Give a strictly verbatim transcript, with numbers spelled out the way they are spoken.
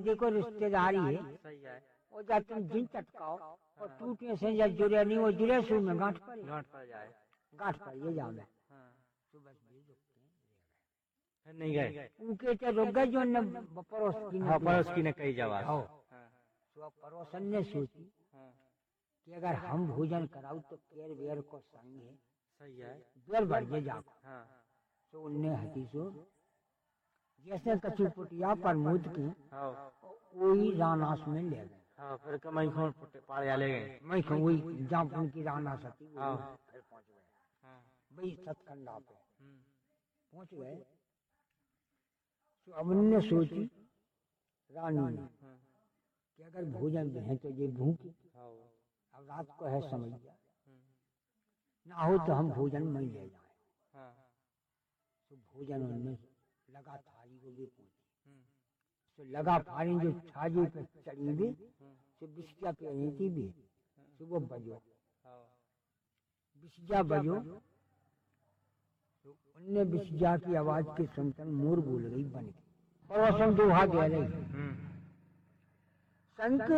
देखो रिश्तेदारी है, सही है। वो जब तुम दिन चटकाओ और टूटने से जब जुड़े नहीं, वो जुड़े सू में गांठ पर गांठ पड़ जाए, गांठ पर ये जावे। हाँ। तो बस भी रुकते हैं, फिर नहीं गए, उनके तो रुक गए जो न पड़ोस की हाँ पड़ोस की ने कही जवाब, हो। हाँ, तो पड़ोसन ने सोची हाँ, कि अगर हम भोजन कराऊ तो केर वेर को संग है, सही है, बेर बढ़ जे जाको। हाँ, तो उनने हती सो जैसे कछु पुटिया पर मुद के हाँ, वही रानास में ले गए। हाँ, फिर कमाई खोल पाड़ ले गए, मैं कहूँ वही जहाँ उनकी रानास थी हाँ, वही फिर पहुँच गए। हाँ, वही सतखंडा पे हम्म, पहुँच गए। तो अब उनने सोची रानी ने हाँ, कि अगर भोजन में है तो ये भूखी, हाँ, अब रात को है समझिया, हम्म, ना हो तो हम भोजन में ही ले जाए। हाँ, तो भोजन उनने लगा थाली को भी पहुंची, हम्म, तो लगा फारी जो छाजी पे चढ़ी भी, हम्म, तो बिस्किया पे नहीं थी भी, तो वो बजो हाँ, बिस्किया बजो। तो उनने बिस्किया की आवाज के सुनकर मोर बोल गई बन के, पड़ोसन दोहा कह रही हम्म। शंकर